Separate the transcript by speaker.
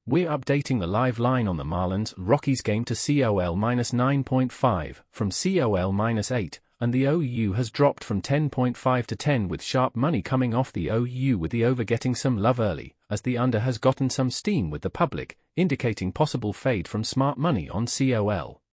Speaker 1: We're updating the live line on the Marlins Rockies game to COL-9.5 from COL-8, and the OU has dropped from 10.5 to 10 with sharp money coming off the OU, with the over getting some love early, as the under has gotten some steam with the public, indicating possible fade from smart money on COL.